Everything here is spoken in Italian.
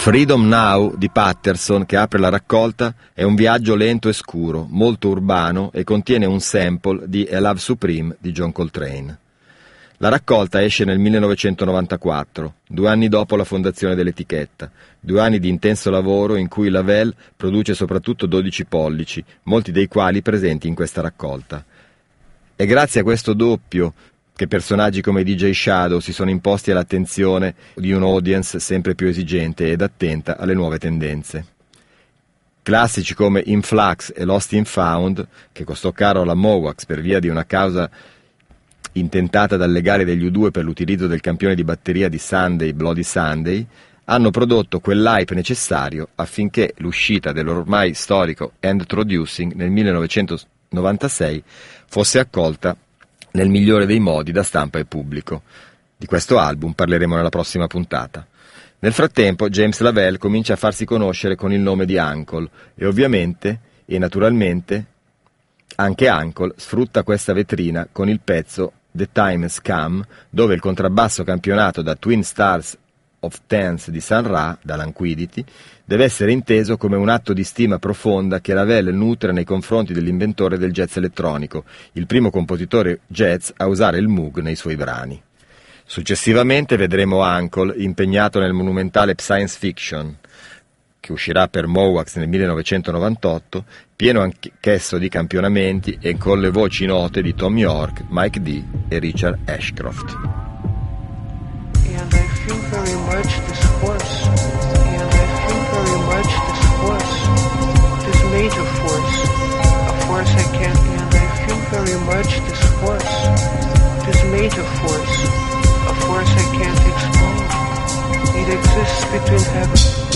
Freedom Now di Patterson, che apre la raccolta, è un viaggio lento e scuro, molto urbano e contiene un sample di A Love Supreme di John Coltrane. La raccolta esce nel 1994, 2 anni dopo la fondazione dell'etichetta, 2 anni di intenso lavoro in cui Lavelle produce soprattutto 12 pollici, molti dei quali presenti in questa raccolta. È grazie a questo doppio che personaggi come DJ Shadow si sono imposti all'attenzione di un audience sempre più esigente ed attenta alle nuove tendenze. Classici come In Flux e Lost and Found, che costò caro alla Mowax per via di una causa intentata dal legale degli U2 per l'utilizzo del campione di batteria di Sunday, Bloody Sunday, hanno prodotto quell'hype necessario affinché l'uscita dell'ormai storico Introducing nel 1996 fosse accolta nel migliore dei modi da stampa e pubblico. Di questo album parleremo nella prossima puntata. Nel frattempo James Lavelle comincia a farsi conoscere con il nome di Uncle e ovviamente e naturalmente anche Uncle sfrutta questa vetrina con il pezzo The Time Has Come, dove il contrabbasso campionato da Twin Stars of Dance di Sun Ra, da Languidity, deve essere inteso come un atto di stima profonda che Lavelle nutre nei confronti dell'inventore del jazz elettronico, il primo compositore jazz a usare il Moog nei suoi brani. Successivamente vedremo Uncle impegnato nel monumentale Science Fiction, che uscirà per Mowax nel 1998, pieno anch'esso di campionamenti e con le voci note di Tom York, Mike D e Richard Ashcroft. And I feel very much this force, and I feel very much this force, this major force, a force I can't, and I feel very much this force, this major force, a force I can't explain. It exists between heaven